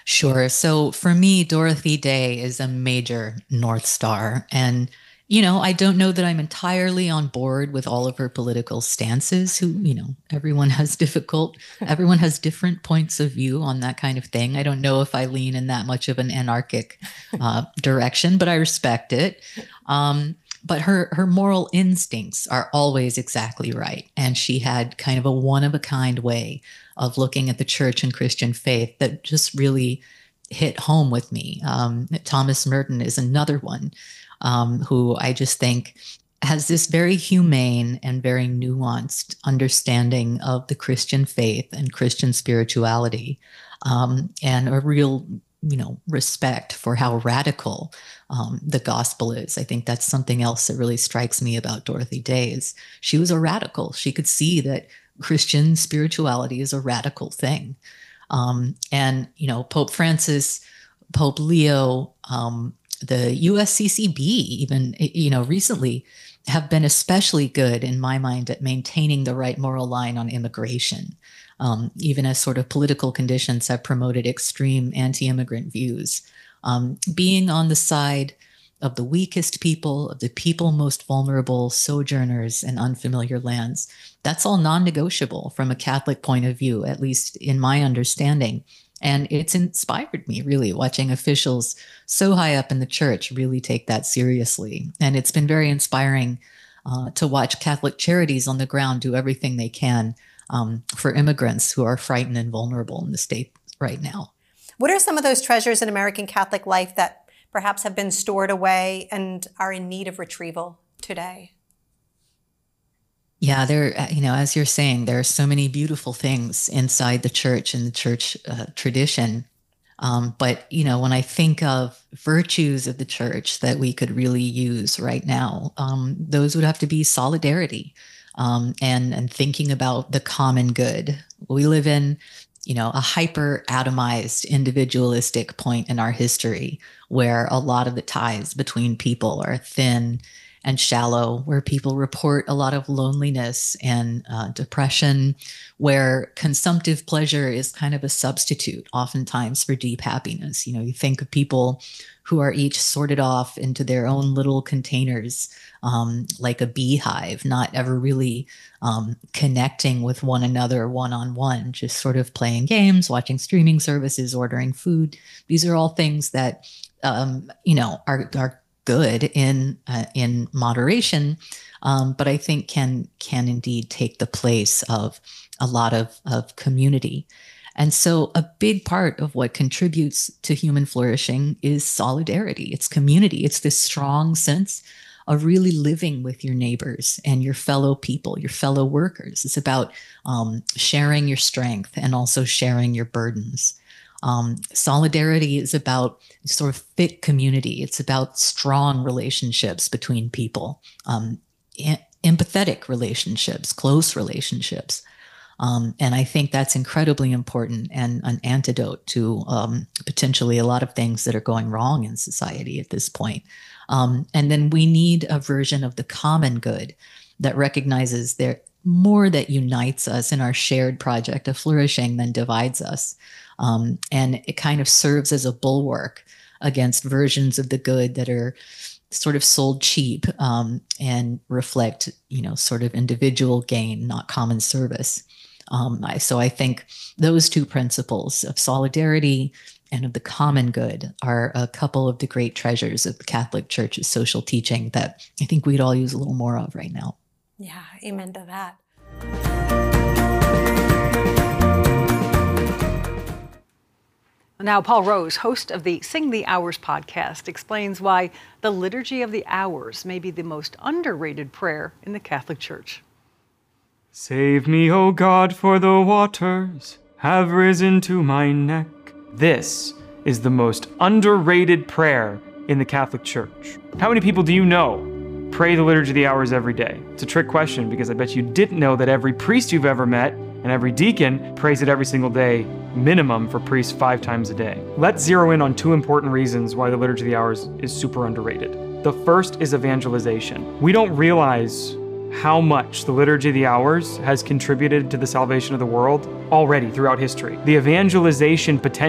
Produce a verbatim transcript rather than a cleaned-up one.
Sure. So for me, Dorothy Day is a major North Star. And, you know, I don't know that I'm entirely on board with all of her political stances, who, you know, everyone has difficult, everyone has different points of view on that kind of thing. I don't know if I lean in that much of an anarchic uh, direction, but I respect it. Um, but her her moral instincts are always exactly right. And she had kind of a one of a kind way of looking at the church and Christian faith that just really hit home with me. Um, Thomas Merton is another one um, who I just think has this very humane and very nuanced understanding of the Christian faith and Christian spirituality, um, and a real, you know, respect for how radical um, the gospel is. I think that's something else that really strikes me about Dorothy Day is she was a radical. She could see that Christian spirituality is a radical thing. Um, and, you know, Pope Francis, Pope Leo, um, the U S C C B, even, you know, recently have been especially good in my mind at maintaining the right moral line on immigration, um, even as sort of political conditions have promoted extreme anti-immigrant views. Um, being on the side of the weakest people, of the people most vulnerable, sojourners in unfamiliar lands, that's all non-negotiable from a Catholic point of view, at least in my understanding. And it's inspired me, really, watching officials so high up in the church really take that seriously. And it's been very inspiring uh, to watch Catholic charities on the ground do everything they can um, for immigrants who are frightened and vulnerable in the state right now. What are some of those treasures in American Catholic life that perhaps have been stored away and are in need of retrieval today? Yeah, there, you know, as you're saying, there are so many beautiful things inside the church and the church uh, tradition. Um, but, you know, when I think of virtues of the church that we could really use right now, um, those would have to be solidarity um, and, and thinking about the common good. We live in, you know, a hyper atomized individualistic point in our history where a lot of the ties between people are thin and shallow, where people report a lot of loneliness and uh, depression, where consumptive pleasure is kind of a substitute oftentimes for deep happiness. You know, you think of people who are each sorted off into their own little containers, um, like a beehive, not ever really um, connecting with one another one-on-one, just sort of playing games, watching streaming services, ordering food. These are all things that, um, you know, are, are good in uh, in moderation, um, but I think can can indeed take the place of a lot of, of community. And so a big part of what contributes to human flourishing is solidarity. It's community. It's this strong sense of really living with your neighbors and your fellow people, your fellow workers. It's about um, sharing your strength and also sharing your burdens. Um, solidarity is about sort of fit community. It's about strong relationships between people, um, em- empathetic relationships, close relationships. Um, and I think that's incredibly important and an antidote to um, potentially a lot of things that are going wrong in society at this point. Um, and then we need a version of the common good that recognizes there more that unites us in our shared project of flourishing than divides us. Um, and it kind of serves as a bulwark against versions of the good that are sort of sold cheap um, and reflect, you know, sort of individual gain, not common service. Um, I, so I think those two principles of solidarity and of the common good are a couple of the great treasures of the Catholic Church's social teaching that I think we'd all use a little more of right now. Yeah, amen to that. Now, Paul Rose, host of the Sing the Hours podcast, explains why the Liturgy of the Hours may be the most underrated prayer in the Catholic Church. Save me, O God, for the waters have risen to my neck. This is the most underrated prayer in the Catholic Church. How many people do you know pray the Liturgy of the Hours every day? It's a trick question because I bet you didn't know that every priest you've ever met and every deacon prays it every single day, minimum for priests five times a day. Let's zero in on two important reasons why the Liturgy of the Hours is super underrated. The first is evangelization. We don't realize how much the Liturgy of the Hours has contributed to the salvation of the world already throughout history. The evangelization potential